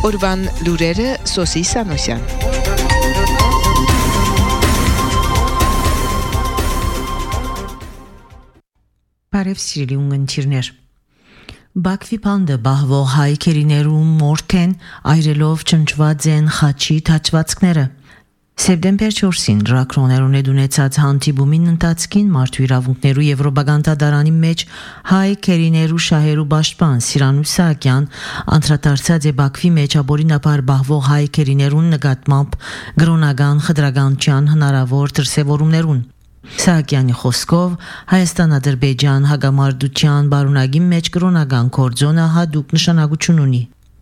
Օրվան լուրերը Սոսի Սանոսյան։ Բարև սիրելի ունգընտիրներ։ Բաքվի պանդը բահվող հայ կերիներու մորթեն այրելով ճնճված են խաչի թաչվածքները։ Սեպտեմբեր 4-ին ռակրոներուն ունեցած հանդիպումին ընթացքին մարդու իրավունքներու Եվրոպական դատարանի մեջ հայ կերիներու շահերու պաշտպան Սիրանուշ Սահակյան անդրադարձած է Բաքվի մեջ ապօրինաբար բահվող հայ կերիներուն նկատմամբ գրոնական խտրականության հնարավոր դրսևորումներուն։ Սահակյանի խոսքով Հայաստան-Ադրբեջան հագամարտության բարունակի մեջ գրոնական կորձոնը հատուկ նշանակություն ունի։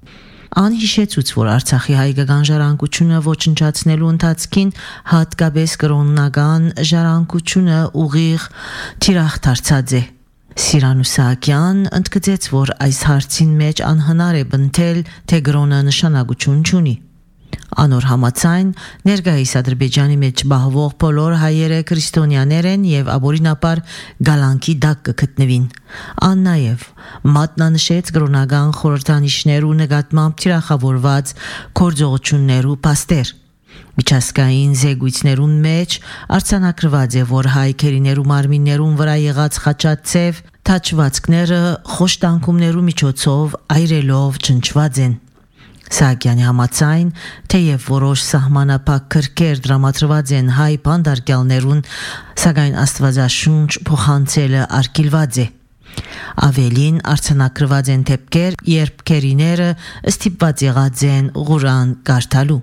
Ան հիշեցուց, որ Արցախի հայկական ժառանգությունը ոչնչացնելու ընթացքին հատկապես կրոնական ժառանգությունը ուղիղ թիրախ դարձած է։ Սիրանուշ Սահակյան ընդգծեց, որ այս հարցին մեջ անհնար է բնթել, թե կրոնը նշանակություն չունի։ Անոր համաձայն ներկայիս Ադրբեջանի մեջ բահվող բոլոր հայերը քրիստոնյաներ են եւ ապօրինաբար գալանքի դակ կգտնվին։ Ան նաեւ մատնանշեց կրոնական խորհրդանիշներու նկատմամբ թիրախավորված գործողություններու փաստեր։ Միջազգային զեկույցներուն մեջ արձանագրված է, որ հայ կերիներու մարմիններուն վրա եղած խաչածև թաչվածքները խոշտանգումներու միջոցով այրելով ճնճված են։ Սահակյանի համաձայն, թեև որոշ սահմանափակ քրքեր դրամատրված են հայ բանդարկյալներուն, սակայն Աստվածաշունչ փոխանցելը արգելված է։ Ավելին արձանագրված են դեպքեր, երբ կերիները ստիպված եղած են Ղուրան կարդալու։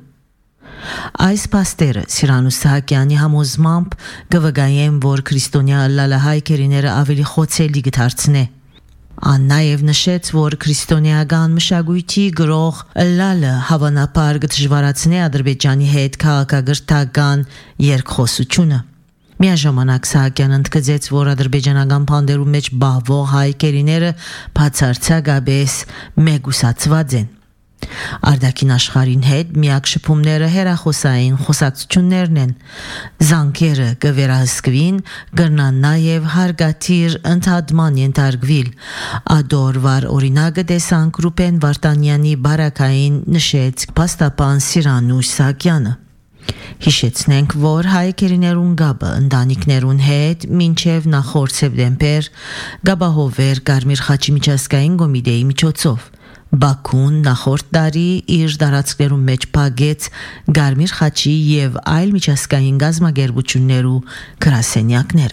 Այս փաստերը Սիրանուշ Սահակյանի համոզմամբ կվկայեն, որ քրիստոնյա լալահայ կերիները ավելի խոցելի կդարձնե։ Ան նաև նշեց, որ քրիստոնեական մշակույթի գրող լալը հավանաբար կդժվարացնի Ադրբեջանի հետ քաղաքագրթական երկխոսությունը։ Միաժամանակ Սահակյան ընդգծեց, որ ադրբեջանական բանդերու մեջ բահվող հայ կերիները բացարձակապես մեկուսացված են։ Արդակին աշխարհին հետ միակ շփումները հերախոսային խոսակցություններն են։ Զանգերը կվերահսկվին, կրնան նաև հարգաթիր ընդհատման ենթարկվիլ։ Ադորվար օրինակը տեսանք Ռուբեն Վարդանյանի բարակային նշեց փաստաբան Սիրանուշ Սահակյանը։ Հիշեցնենք, որ հայ կերիներուն գաբը ընտանիքներուն հետ մինչև նախորդ սեպտեմբեր գաբահովեր Կարմիր խաչի միջազգային կոմիտեի միջոցով։ Բաքուն նախորդ տարի իր դարածքներում մեջ փակեց Կարմիր խաչի եւ այլ միջազգային գազམ་ագերբություններու գրասենյակները։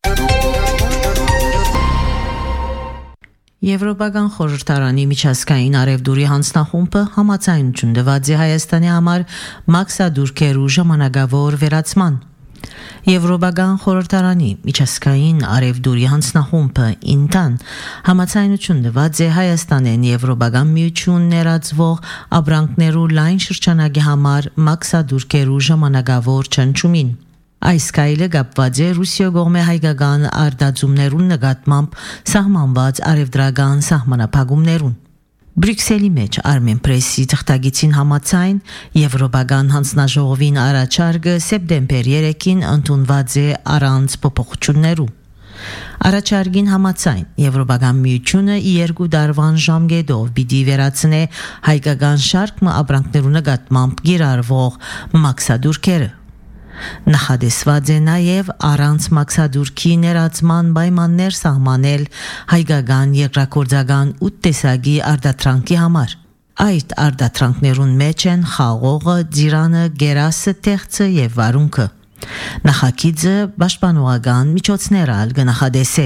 Եվրոպական խորհրդարանի միջազգային արևդուրի հանձնախումբը համաձայնություն տված է Հայաստանի համար մաքսադուրքերու ժամանակավոր վերացման։ Եվրոպական խորհրդարանի միջազգային արևդուրի հանձնախումբը ինտան համաձայնություն տված է Հայաստանեն Եվրոպական միություն ներածվող ապրանքներու լայն շրջանակի համար մաքսադուրքերու ժամանակավոր չնչումին։ Այս կայլը կապված է Ռուսիա կողմէ հայկական արտադրումներուն նկատմամբ սահմանված արևդրական սահմանափակումներուն։ Բրյուսելի մեջ Armen Press-ի թղթագիտին համաձայն Եվրոպական հանձնաժողովին առաջարկը սեպտեմբեր 3-ին ընդունված է առանց փոփոխություններու։ Առաջարկին համաձայն Եվրոպական միությունը 2 տարվան ժամկետով պիտի վերացնե հայկական շարք ապրանքներու նկատմամբ կիրառվող մաքսադուրքերը։ Նախադեсված է նաև առանց մաքսադուրքի ներածման պայմաններ սահմանել հայկական երկրագործական 8 տեսակի արտադրանքի համար։ Այդ արտադրանքներուն մեջ են խաղողը, ձիրանը, գերասը, թեղծը եւ վարունգը։ Նախագիծը պաշտպանողական միջոցներ ալ կնախադեսե։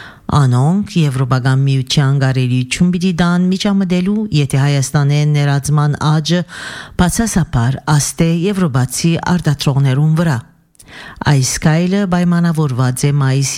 Անոնք Եվրոպական միության գարելիություն պիտի դան միջամտելու, եթե Հայաստանեն ներածման աճը բացասաբար աստե եվրոպացի արտադրողներուն վրա։ Այս կայլը պայմանավորված է մայիս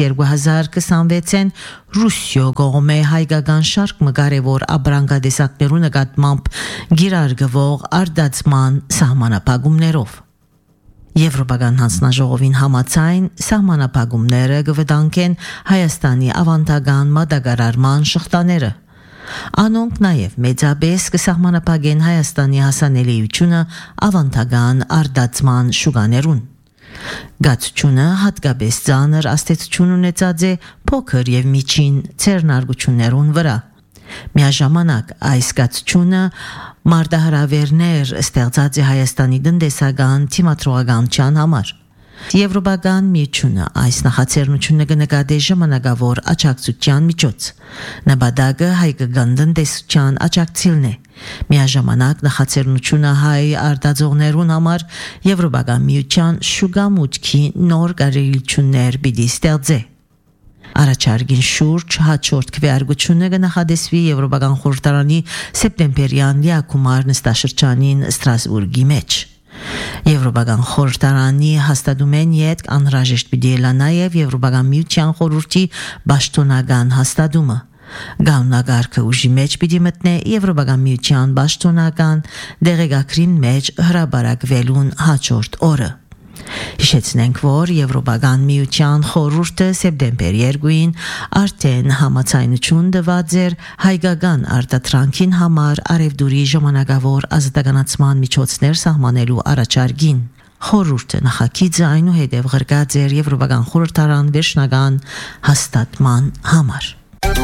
2026-ին Ռուսիա կողմէ հայկական շարք կարևոր ապրանքատեսակներու նկատմամբ գիրարգվող արտադրման սահմանափակումներով։ Եվրոպական հանձնաժողովին համաձայն սահմանափակումները կվտանգեն Հայաստանի ավանդական մատակարարման շղթաները։ Անոնք նաև մեծապես կսահմանափակեն Հայաստանի հասանելիությունը ավանդական արտադրման շուկաներուն։ Գացությունը հատկապես ծանր աստեցություն ունեցած է փոքր եւ միջին ցերնարգություններուն վրա։ Միաժամանակ այս զգացությունը մարտահրավերներ ստեղծած է Հայաստանի տնտեսական թիմադրողականության համար։ Եվրոպական միությունը այս նախաձեռնությունը կնկատի ժամանակավոր աջակցության միջոց։ Նպատակը հայկական տնտեսության աջակցելն է։ Միաժամանակ նախաձեռնությունը հայ արտադրողներուն համար Եվրոպական միության շուկա մուտքի նոր կարողություններ պիտի ստեղծի։ Առաջարկին շուրջ հաջորդ քվեարկությունը կնախադեсվի Եվրոպական խորհրդարանի սեպտեմբերյան լիակումար նստաշրջանին Ստրասբուրգի մեջ։ Եվրոպական խորհրդարանի հաստատումեն յետք անհրաժեշտ պիտի լա նաև Եվրոպական միության խորհրդի պաշտոնական հաստատումը։ Գաղտնագարքը ուժի մեջ պիտի մտնե Եվրոպական միության պաշտոնական դեղեկագրին մեջ հրապարակվելուն հաջորդ օրը։ Հիշեցնենք, որ Եվրոպական միության խորհուրդը սեպտեմբեր 2-ին արդեն համաձայնություն տված էր հայկական արտադրանքին համար արևդուրի ժամանակավոր ազատականացման միջոցներ սահմանելու առաջարկին։ Խորհուրդը նախագիծը այնուհետև ղրկած էր Եվրոպական խորհրդարան վերջնական հաստատման համար։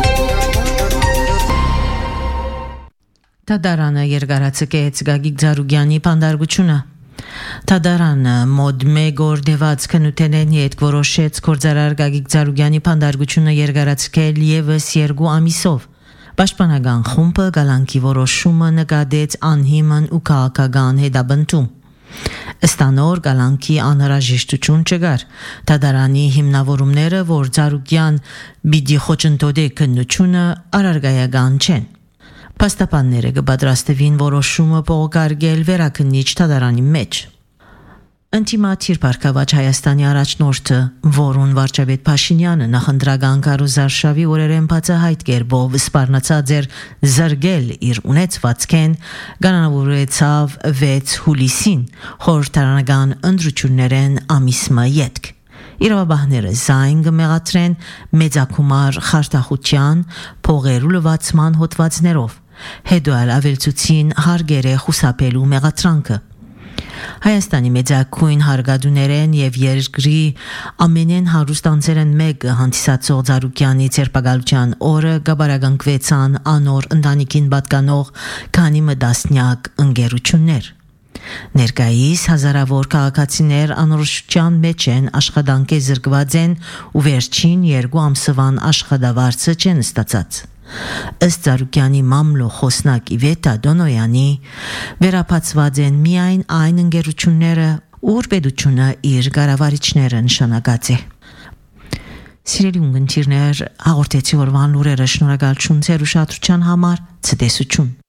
Տադարանը երկարացկեց Գագիկ Ձարուգյանի պանդարգությունը։ Տադարանը մոտ մեկ օր դեված քննութենեն յետք որոշեց գործարար Գագիկ Ձարուգյանի պանդարգությունը երկարացկել ևս 2 ամիսով։ Պաշտպանական խումբը գալանքի որոշումը նկատեց անհիմն ու քաղաքական հետապնդում։ Ըստ անոր գալանքի անհրաժեշտություն չկար։ Տադարանի հիմնավորումները, որ Ձարուգյան պիտի խոչընդոտի քննությունը, առարգայական չեն։ Պաստապանները կպատրաստվին որոշումը փոխարկել վերաքննիչ Տադարանի մեջ։ Ընտիմատիր Պարքավաճ Հայաստանի առաջնորդը, որուն վարչապետ Փաշինյանը նախընտրական կարոզարշավի օրերեն բացահայտ կերպով սպառնացած էր զրկել իր ունեցվածքեն, կանոնավորեցավ 6 հուլիսին խորհրդարանական ընտրություններեն ամիսմա յետք։ Իրավաբանները զայն կմեղադրեն մեծակումար խարդախության փողերու լվացման հոդվածներով, հետո էլ ավելցուցին հարգերը խուսափելու մեղադրանքը։ Հայաստանի մեծակույն հարգադուներեն եւ երկրի ամենեն հարուստ անձերեն մեկը հանդիսացող Ձարուգյանի ցերպակալության օրը գաբարագանքվեցան անոր ընտանիքին պատկանող քանի մտասնյակ ընկերություններ։ Ներկայիս հազարավոր քաղաքացիներ անորոշության մեջ են, աշխատանքի զրկված են ու վերջին 2 ամսվան աշխատավարձը չեն ստացած։ Ըստ Ձարուգյանի մամլո խոսնակ Իվետա Դոնոյանի վերապացված են միայն այն ընկերությունները, ուր պետությունը իր կառավարիչները նշանակած է։ Սիրելի ունգընտիրներ, հաղորդեցի օրվան լուրերը, շնորհակալություն ձեր ուշադրության համար, ցտեսություն։